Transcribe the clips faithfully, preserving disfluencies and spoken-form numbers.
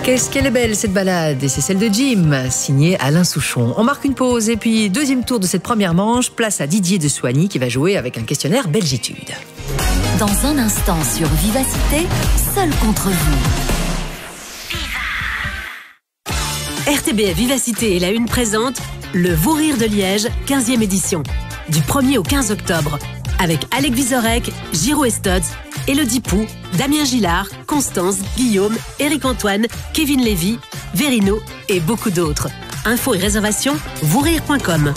Qu'est-ce qu'elle est belle cette balade, et c'est celle de Jim, signée Alain Souchon. On marque une pause et puis deuxième tour de cette première manche, place à Didier de Soigny qui va jouer avec un questionnaire Belgitude. Dans un instant sur Vivacité, seul contre vous. R T B F Vivacité et la Une présente le Vous Rire de Liège, quinzième édition. Du premier au quinze octobre. Avec Alec Vizorek, Giro Estods, Elodie Pou, Damien Gillard, Constance, Guillaume, Éric Antoine, Kevin Lévy, Verino et beaucoup d'autres. Infos et réservations, vous rire point com.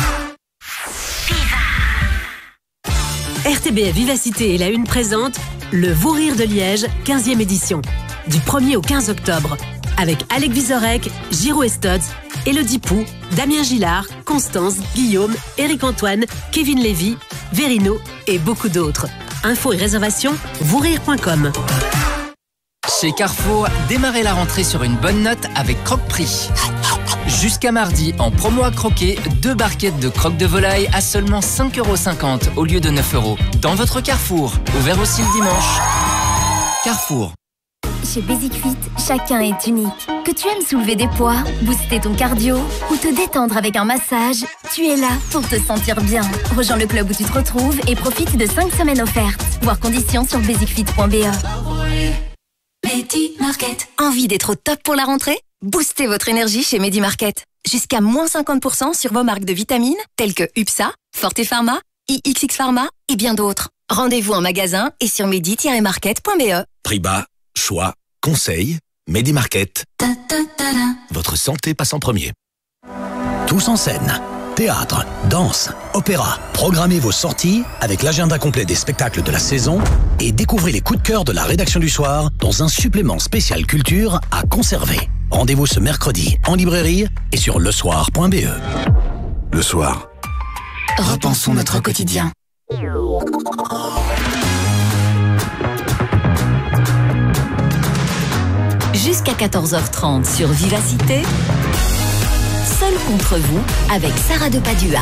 R T B F Vivacité et la Une présente le Vous Rire de Liège, quinzième édition. Du premier au quinze octobre. Avec Alec Vizorek, Giro Estods, Elodie Pou, Damien Gillard, Constance, Guillaume, Éric Antoine, Kevin Lévy, Verino et beaucoup d'autres. Infos et réservations, vous rire point com. Chez Carrefour, démarrez la rentrée sur une bonne note avec Croque-Prix. Jusqu'à mardi, en promo à croquer, deux barquettes de croque de volaille à seulement cinq euros cinquante au lieu de neuf euros. Dans votre Carrefour, ouvert aussi le dimanche. Carrefour. Chez Basic Fit, chacun est unique. Que tu aimes soulever des poids, booster ton cardio ou te détendre avec un massage, tu es là pour te sentir bien. Rejoins le club où tu te retrouves et profite de cinq semaines offertes. Voir conditions sur basic fit point b e. Medi-Market. Envie d'être au top pour la rentrée? Boostez votre énergie chez Medi-Market. Jusqu'à moins cinquante pour cent sur vos marques de vitamines telles que U P S A, Forte Pharma, I X X Pharma et bien d'autres. Rendez-vous en magasin et sur medi tiret market point b e. Prix bas, choix, conseil, Medi-Market. Votre santé passe en premier. Tous en scène. Théâtre, danse, opéra. Programmez vos sorties avec l'agenda complet des spectacles de la saison et découvrez les coups de cœur de la rédaction du soir dans un supplément spécial culture à conserver. Rendez-vous ce mercredi en librairie et sur le soir point b e. Le Soir. Repensons notre quotidien. Jusqu'à quatorze heures trente sur Vivacité, seul contre vous avec Sarah de Padua.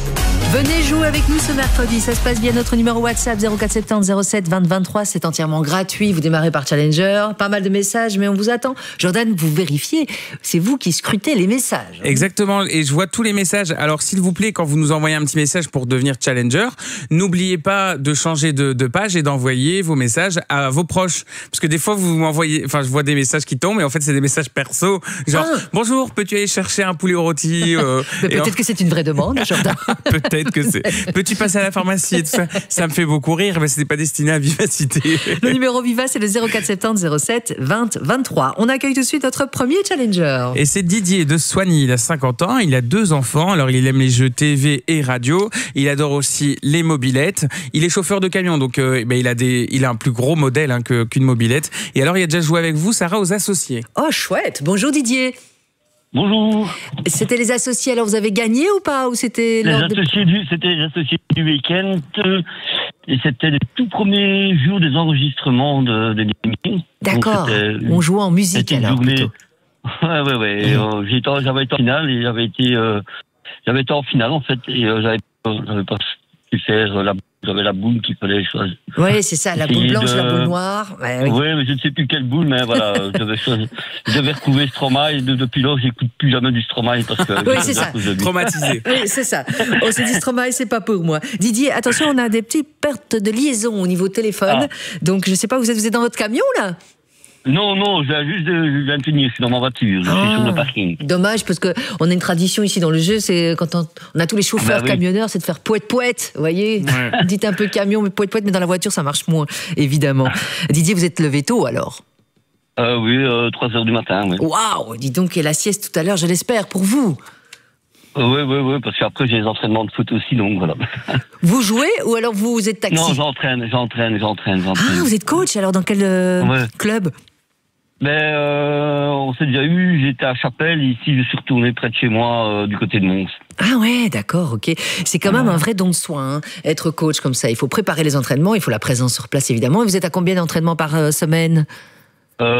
Venez jouer avec nous ce mercredi, ça se passe bien. Notre numéro WhatsApp zéro quatre soixante-dix zéro sept vingt vingt-trois, c'est entièrement gratuit. Vous démarrez par Challenger, pas mal de messages, mais on vous attend. Jordan, vous vérifiez, c'est vous qui scrutez les messages. Exactement, et je vois tous les messages. Alors s'il vous plaît, quand vous nous envoyez un petit message pour devenir Challenger, n'oubliez pas de changer de, de page et d'envoyer vos messages à vos proches. Parce que des fois, vous m'envoyez, enfin je vois des messages qui tombent, mais en fait c'est des messages perso, genre ah. bonjour, peux-tu aller chercher un poulet au rôti euh, Peut-être en... que c'est une vraie demande, Jordan. Peut-être que c'est. Peux-tu passer à la pharmacie et tout ça? Ça me fait beaucoup rire, mais c'était pas destiné à Vivacité. Le numéro Viva, c'est le zéro quatre soixante-dix zéro sept vingt vingt-trois. On accueille tout de suite notre premier challenger. Et c'est Didier de Soigny. Il a cinquante ans, il a deux enfants. Alors il aime les jeux T V et radio. Il adore aussi les mobylettes. Il est chauffeur de camion, donc euh, ben, il a des, il a un plus gros modèle hein, que, qu'une mobylette. Et alors il a déjà joué avec vous, Sarah, aux associés. Oh chouette. Bonjour Didier. Bonjour. C'était les associés, alors vous avez gagné ou pas, ou c'était les lors associés de... du, C'était les associés du week-end euh, et c'était les tout premiers jours des enregistrements de, de l'émission. D'accord, on jouait en musique alors journée... plutôt. Ouais, ouais, ouais. Mmh. Euh, j'étais, j'avais été en finale et j'avais été, euh, j'avais été en finale en fait et euh, j'avais, j'avais pas pu faire la J'avais la boule qu'il fallait choisir. Oui, c'est ça, la boule blanche, de... la boule noire. Ouais, oui. oui, mais je ne sais plus quelle boule, mais voilà, je devais, je devais retrouver Stromae, et de, depuis lors, j'écoute plus jamais du Stromae parce que... Oui, c'est ça, traumatisé. Oui, c'est ça. On s'est dit Stromae, c'est pas pour moi. Didier, attention, on a des petites pertes de liaison au niveau téléphone, ah. donc je sais pas, vous êtes, vous êtes dans votre camion, là ? Non, non, je viens juste de, je viens de finir, je suis dans ma voiture, je ah, suis sur le parking. Dommage, parce qu'on a une tradition ici dans le jeu, c'est quand on, on a tous les chauffeurs, bah, oui. camionneurs, c'est de faire poète-poète, vous voyez, ouais. Dites un peu camion, mais poète-poète, mais dans la voiture, ça marche moins, évidemment. Didier, vous êtes levé tôt, alors ? euh, Oui, euh, trois heures du matin, oui. Waouh, dis donc, et la sieste tout à l'heure, je l'espère, pour vous ? Oui, oui, oui, parce qu'après j'ai les entraînements de foot aussi, donc voilà. Vous jouez ou alors vous êtes taxi ? Non, j'entraîne, j'entraîne, j'entraîne, j'entraîne. Ah, vous êtes coach, alors dans quel euh, ouais. club ? Ben, euh, on s'est déjà eu, j'étais à Chapelle, ici je suis retourné près de chez moi, euh, du côté de Mons. Ah ouais, d'accord, ok. C'est quand même un vrai don de soi, hein, être coach comme ça. Il faut préparer les entraînements, il faut la présence sur place évidemment. Et vous êtes à combien d'entraînements par euh, semaine ? Euh,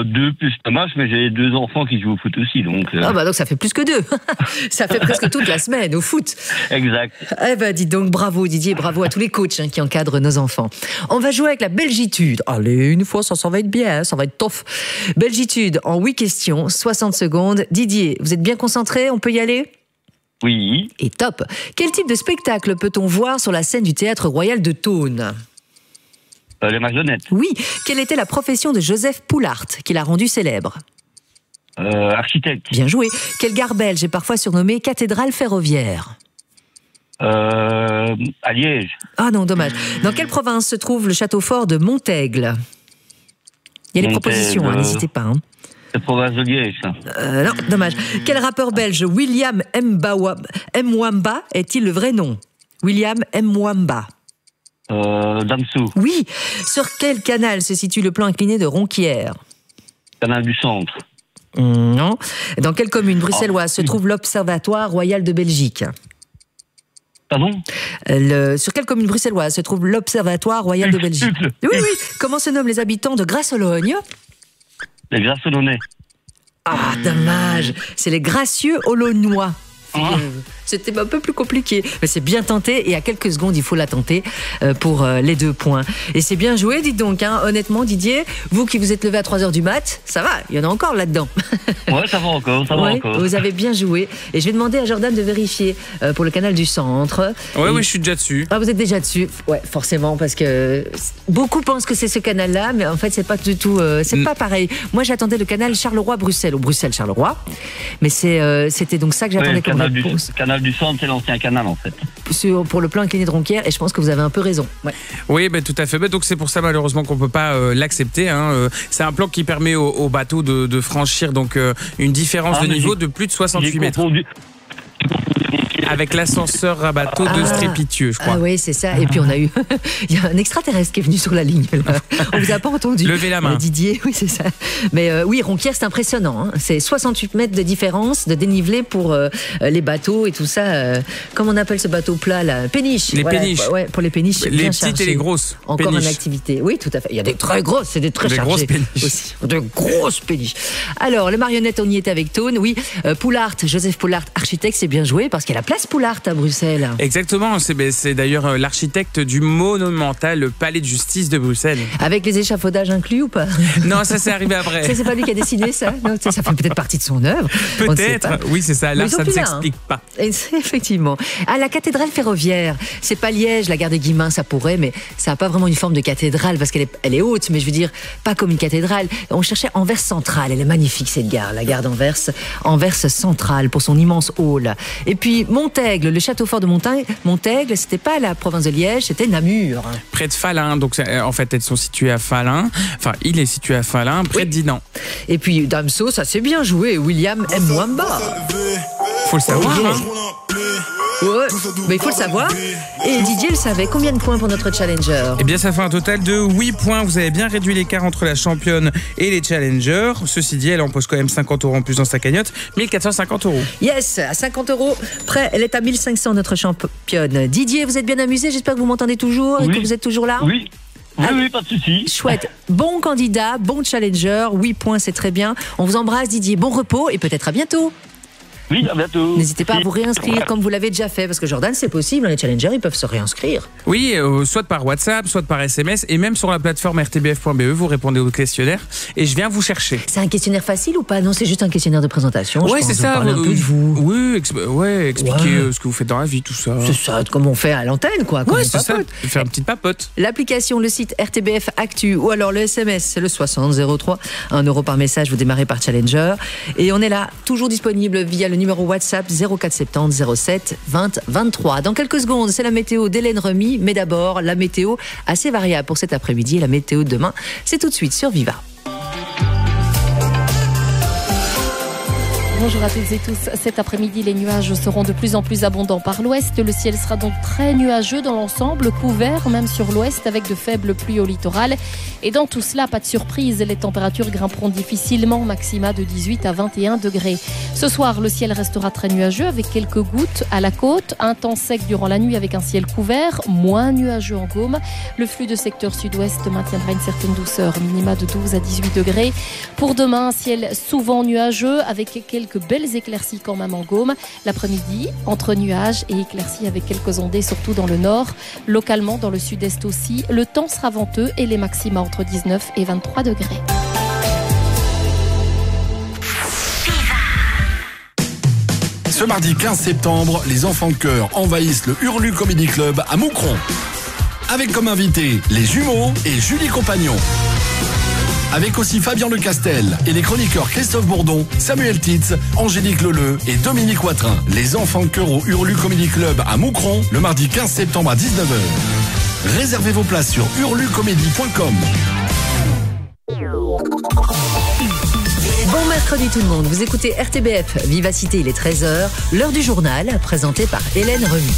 euh, deux plus Thomas, mais j'ai deux enfants qui jouent au foot aussi, donc. Euh... Ah bah donc ça fait plus que deux. Ça fait presque toute la semaine au foot. Exact. Eh ben dites donc bravo Didier, bravo à tous les coachs hein, qui encadrent nos enfants. On va jouer avec la Belgitude. Allez, une fois ça, ça va être bien, ça va être tough. Belgitude en huit questions, soixante secondes. Didier, vous êtes bien concentré, on peut y aller ? Oui. Et top. Quel type de spectacle peut-on voir sur la scène du Théâtre Royal de Thônes ? Euh, les marionnettes. Oui. Quelle était la profession de Joseph Poulart qui l'a rendu célèbre ? Euh, architecte. Bien joué. Quelle gare belge est parfois surnommée cathédrale ferroviaire ? Euh, à Liège. Ah non, dommage. Dans quelle province se trouve le château fort de Montaigle ? Il y a les Montaigle. propositions, hein, n'hésitez pas. Hein. C'est province de Liège, ça. Euh, non, dommage. Quel rappeur belge William Mbawa- Mwamba est-il le vrai nom ? William Mwamba. Euh, Damso. Oui. Sur quel canal se situe le plan incliné de Ronquière ? Canal du Centre. Mmh, non. Dans quelle commune bruxelloise se trouve l'Observatoire Royal de Belgique ? Pardon ? Le, sur quelle commune bruxelloise se trouve l'Observatoire Royal de Belgique ? Oui, oui. Comment se nomment les habitants de Grasse-Ologne ? Les Grassolonnais. Ah, dommage. C'est les gracieux Olonnois. Ah. C'était un peu plus compliqué, mais c'est bien tenté et à quelques secondes il faut la tenter euh, pour euh, les deux points. Et c'est bien joué, dites donc, hein, honnêtement Didier, vous qui vous êtes levé à trois heures du mat, ça va, il y en a encore là-dedans. Ouais, ça va encore, ça va Ouais, encore. vous avez bien joué et je vais demander à Jordan de vérifier euh, pour le canal du centre. Ouais, et... oui, je suis déjà dessus. Ah, vous êtes déjà dessus ? Ouais, forcément, parce que beaucoup pensent que c'est ce canal-là, mais en fait c'est pas du tout, euh, c'est Mm. pas pareil. Moi j'attendais le canal Charleroi-Bruxelles, ou Bruxelles-Charleroi, mais c'est, euh, c'était donc ça que j'attendais Ouais, comme canal, du, réponse. canal du Centre, c'est l'ancien canal, en fait. Sur, pour le plan incliné de Ronquière, et je pense que vous avez un peu raison. Ouais. Oui, ben, tout à fait. Ben, donc c'est pour ça malheureusement qu'on peut pas euh, l'accepter. Hein. Euh, c'est un plan qui permet aux, aux bateaux de, de franchir donc euh, une différence Ah, de mais niveau j'ai- de plus de soixante-huit J'ai mètres. confondu. Avec l'ascenseur à bateau de Ah. Strépitieux, je crois. Ah oui, c'est ça. Et puis on a eu, il y a un extraterrestre qui est venu sur la ligne. Là. On vous a pas entendu. Levez la main. Euh, Didier, oui c'est ça. Mais euh, oui, Ronquière c'est impressionnant. Hein. C'est soixante-huit mètres de différence de dénivelé pour euh, les bateaux et tout ça. Euh, comment on appelle ce bateau plat là ? Péniche. Les péniches. Ouais, pour les péniches. Les bien petites chargées. et les grosses Encore péniches. une activité. Oui, tout à fait. Il y a des très grosses, c'est des très Des chargées grosses péniches. aussi. De grosses péniches. Alors, les marionnettes, on y était avec Thônes. Oui, euh, Poulart, Joseph Poulart, architecte, c'est bien joué parce qu'il y a la place Poulart à Bruxelles. Exactement, c'est, ben, c'est d'ailleurs euh, l'architecte du monumental palais de justice de Bruxelles. Avec les échafaudages inclus ou pas ? Non, ça c'est arrivé après. Ça, c'est pas lui qui a dessiné ça. Non, ça, ça fait peut-être partie de son œuvre. On ne sait Peut-être, pas. oui c'est ça, Mais là ils sont ça ne plus là, s'explique pas. Et c'est- effectivement. À la cathédrale ferroviaire, c'est pas Liège, la gare des Guillemins, ça pourrait, mais ça n'a pas vraiment une forme de cathédrale parce qu'elle est, elle est haute, mais je veux dire, pas comme une cathédrale. On cherchait Anvers centrale, elle est magnifique cette gare, la gare d'Anvers, Anvers centrale pour son immense hall. Et puis Montaigle, le château fort de Montaigle, Montaigle, c'était pas la province de Liège, c'était Namur. Près de Falun, donc c'est- en fait elles sont situées à Falun, enfin il est situé à Falun, près Oui. de Dinan. Et puis Damso, ça c'est bien joué, William Mwamba. Faut le savoir, Yeah. hein. Ouais, mais il faut le savoir. Et Didier le savait. Combien de points pour notre challenger ? Eh bien, ça fait un total de huit points. Vous avez bien réduit l'écart entre la championne et les challengers. Ceci dit, elle en pose quand même cinquante euros en plus dans sa cagnotte. mille quatre cent cinquante euros. Yes, à cinquante euros. Près, elle est à mille cinq cents, notre championne. Didier, vous êtes bien amusé. J'espère que vous m'entendez toujours et Oui. que vous êtes toujours là. Oui. Oui, Ah. oui, pas de souci. Chouette. Bon candidat, bon challenger. huit points, c'est très bien. On vous embrasse, Didier. Bon repos et peut-être à bientôt. Oui, à bientôt. N'hésitez pas à vous réinscrire comme vous l'avez déjà fait, parce que Jordan, c'est possible. Les challengers, ils peuvent se réinscrire. Oui, euh, soit par WhatsApp, soit par S M S, et même sur la plateforme R T B F point B E, vous répondez au questionnaire et je viens vous chercher. C'est un questionnaire facile ou pas ? Non, c'est juste un questionnaire de présentation. je Ouais, pense. c'est Vous ça. parlez un euh, peu de vous. Oui, exp- ouais, expliquer Ouais. euh, ce que vous faites dans la vie, tout ça. C'est ça, comme on fait à l'antenne, quoi. comme Ouais, on c'est ça. papote. Faire une petite papote. L'application, le site R T B F Actu ou alors le S M S, c'est le soixante zéro trois. un euro par message, vous démarrez par Challenger. Et on est là, toujours disponible via le numéro WhatsApp zéro quatre soixante-dix zéro sept vingt vingt-trois. Dans quelques secondes, c'est la météo d'Hélène Remy. Mais d'abord, la météo assez variable pour cet après-midi. Et la météo de demain, c'est tout de suite sur Viva. Bonjour à toutes et tous. Cet après-midi, les nuages seront de plus en plus abondants par l'ouest. Le ciel sera donc très nuageux dans l'ensemble, couvert même sur l'ouest avec de faibles pluies au littoral. Et dans tout cela, pas de surprise, les températures grimperont difficilement, maxima de dix-huit à vingt et un degrés. Ce soir, le ciel restera très nuageux avec quelques gouttes à la côte. Un temps sec durant la nuit avec un ciel couvert, moins nuageux en Gaume. Le flux de secteur sud-ouest maintiendra une certaine douceur, minima de douze à dix-huit degrés. Pour demain, un ciel souvent nuageux avec quelques belles éclaircies quand même en Gaume. L'après-midi, entre nuages et éclaircies avec quelques ondées, surtout dans le nord. Localement, dans le sud-est aussi, le temps sera venteux et les maxima entre dix-neuf et vingt-trois degrés. Ce mardi quinze septembre, les enfants de chœur envahissent le Hurlu Comedy Club à Moucron. Avec comme invités les jumeaux et Julie Compagnon. Avec aussi Fabien Lecastel et les chroniqueurs Christophe Bourdon, Samuel Titz, Angélique Leleu et Dominique Watrin. Les enfants de chœur au Hurlu Comedy Club à Moucron, le mardi quinze septembre à dix-neuf heures. Réservez vos places sur hurlucomédie point com. Bon mercredi tout le monde, vous écoutez R T B F, Vivacité, il est treize heures, l'heure du journal, présenté par Hélène Remy.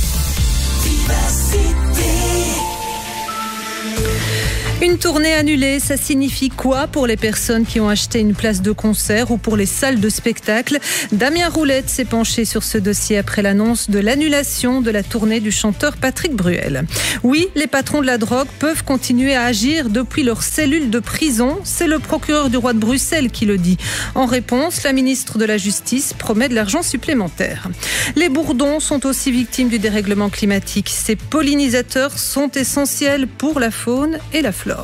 Une tournée annulée, ça signifie quoi pour les personnes qui ont acheté une place de concert ou pour les salles de spectacle? Damien Roulette s'est penché sur ce dossier après l'annonce de l'annulation de la tournée du chanteur Patrick Bruel. Oui, les patrons de la drogue peuvent continuer à agir depuis leur cellule de prison. C'est le procureur du roi de Bruxelles qui le dit. En réponse, la ministre de la Justice promet de l'argent supplémentaire. Les bourdons sont aussi victimes du dérèglement climatique. Ces pollinisateurs sont essentiels pour la faune et la flore.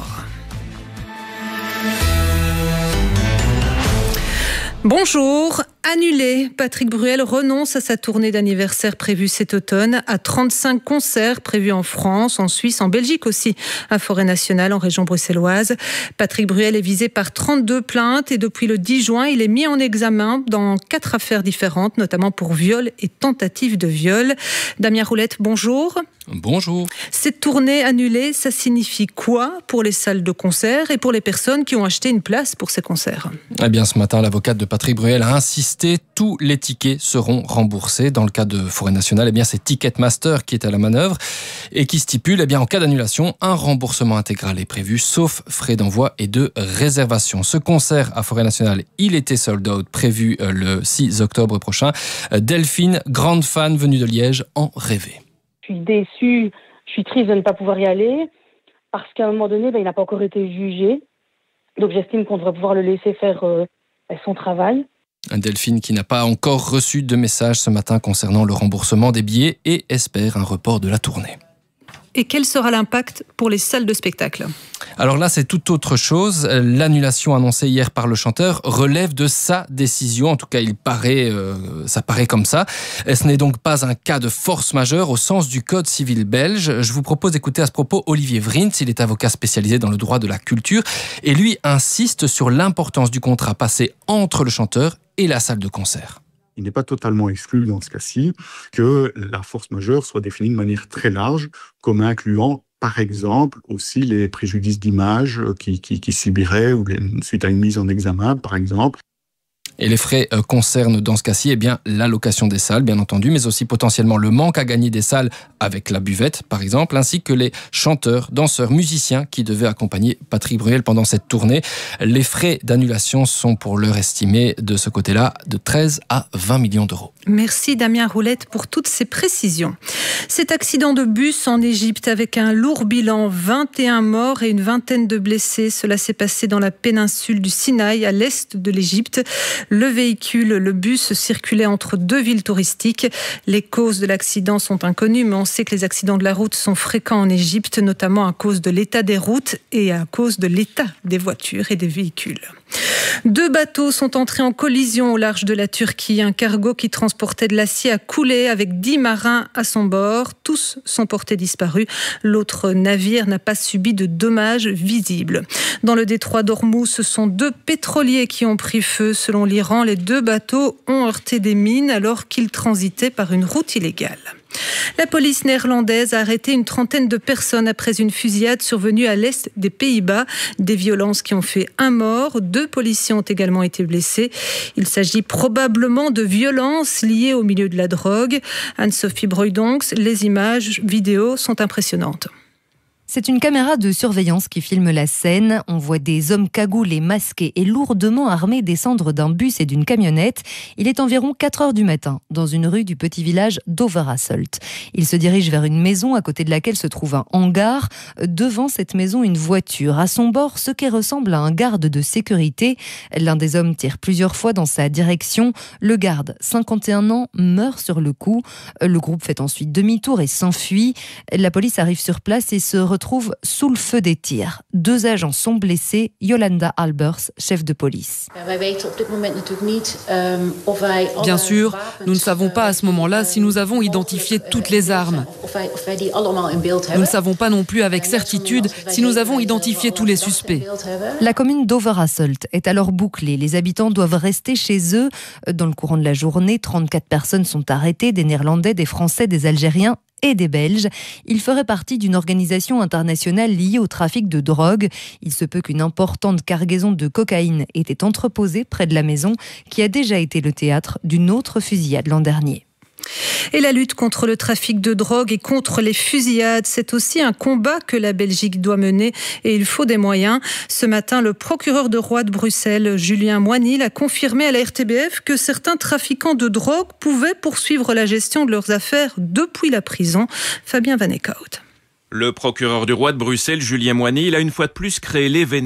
Bonjour. Annulé, Patrick Bruel renonce à sa tournée d'anniversaire prévue cet automne, à trente-cinq concerts prévus en France, en Suisse, en Belgique aussi, à Forêt Nationale, en région bruxelloise. Patrick Bruel est visé par trente-deux plaintes et depuis le dix juin, il est mis en examen dans quatre affaires différentes, notamment pour viol et tentative de viol. Damien Roulette, bonjour. Bonjour. Cette tournée annulée, ça signifie quoi pour les salles de concert et pour les personnes qui ont acheté une place pour ces concerts? Eh bien, ce matin, l'avocate de Patrick Bruel a insisté. Tous les tickets seront remboursés. Dans le cas de Forêt Nationale, eh bien, c'est Ticketmaster qui est à la manœuvre et qui stipule, eh bien, en cas d'annulation, un remboursement intégral est prévu, sauf frais d'envoi et de réservation. Ce concert à Forêt Nationale, il était sold out, prévu le six octobre prochain. Delphine, grande fan venue de Liège, en rêvait. Je suis déçue, je suis triste de ne pas pouvoir y aller parce qu'à un moment donné, ben, il n'a pas encore été jugé. Donc j'estime qu'on devrait pouvoir le laisser faire euh, son travail. Delphine qui n'a pas encore reçu de message ce matin concernant le remboursement des billets et espère un report de la tournée. Et quel sera l'impact pour les salles de spectacle ? Alors là, c'est tout autre chose. L'annulation annoncée hier par le chanteur relève de sa décision. En tout cas, il paraît, euh, ça paraît comme ça. Et ce n'est donc pas un cas de force majeure au sens du Code civil belge. Je vous propose d'écouter à ce propos Olivier Vrins. Il est avocat spécialisé dans le droit de la culture. Et lui insiste sur l'importance du contrat passé entre le chanteur et la salle de concert. Il n'est pas totalement exclu dans ce cas-ci que la force majeure soit définie de manière très large, comme incluant par exemple aussi les préjudices d'image qui, qui, qui subiraient ou les, suite à une mise en examen, par exemple. Et les frais euh, concernent dans ce cas-ci eh bien, l'allocation des salles, bien entendu, mais aussi potentiellement le manque à gagner des salles avec la buvette, par exemple, ainsi que les chanteurs, danseurs, musiciens qui devaient accompagner Patrick Bruel pendant cette tournée. Les frais d'annulation sont pour l'heure estimés de ce côté-là de treize à vingt millions d'euros. Merci Damien Roulette pour toutes ces précisions. Cet accident de bus en Égypte avec un lourd bilan, vingt et un morts et une vingtaine de blessés. Cela s'est passé dans la péninsule du Sinaï, à l'est de l'Égypte. Le véhicule, le bus, circulait entre deux villes touristiques. Les causes de l'accident sont inconnues, mais on sait que les accidents de la route sont fréquents en Égypte, notamment à cause de l'état des routes et à cause de l'état des voitures et des véhicules. Deux bateaux sont entrés en collision au large de la Turquie. Un cargo qui transportait de l'acier a coulé avec dix marins à son bord. Tous sont portés disparus. L'autre navire n'a pas subi de dommages visibles. Dans le détroit d'Ormuz, ce sont deux pétroliers qui ont pris feu. Selon l'Iran, les deux bateaux ont heurté des mines alors qu'ils transitaient par une route illégale. La police néerlandaise a arrêté une trentaine de personnes après une fusillade survenue à l'est des Pays-Bas. Des violences qui ont fait un mort. Deux policiers ont également été blessés. Il s'agit probablement de violences liées au milieu de la drogue. Anne-Sophie Broydonks, les images vidéo sont impressionnantes. C'est une caméra de surveillance qui filme la scène. On voit des hommes cagoulés, masqués et lourdement armés descendre d'un bus et d'une camionnette. Il est environ quatre heures du matin, dans une rue du petit village d'Overhasselt. Ils se dirigent vers une maison à côté de laquelle se trouve un hangar. Devant cette maison, une voiture. À son bord, ce qui ressemble à un garde de sécurité. L'un des hommes tire plusieurs fois dans sa direction. Le garde, cinquante et un ans, meurt sur le coup. Le groupe fait ensuite demi-tour et s'enfuit. La police arrive sur place et se retrouve trouve sous le feu des tirs. Deux agents sont blessés. Yolanda Albers, chef de police. Bien sûr, nous ne savons pas à ce moment-là si nous avons identifié toutes les armes. Nous ne savons pas non plus avec certitude si nous avons identifié tous les suspects. La commune d'Overhasselt est alors bouclée. Les habitants doivent rester chez eux. Dans le courant de la journée, trente-quatre personnes sont arrêtées, des Néerlandais, des Français, des Algériens et des Belges. Il ferait partie d'une organisation internationale liée au trafic de drogue. Il se peut qu'une importante cargaison de cocaïne était entreposée près de la maison qui a déjà été le théâtre d'une autre fusillade l'an dernier. Et la lutte contre le trafic de drogue et contre les fusillades, c'est aussi un combat que la Belgique doit mener et il faut des moyens. Ce matin, le procureur de roi de Bruxelles, Julien Moinil, a confirmé à la R T B F que certains trafiquants de drogue pouvaient poursuivre la gestion de leurs affaires depuis la prison. Fabien Van Eekhout. Le procureur du roi de Bruxelles, Julien Moinil, a une fois de plus créé l'événement.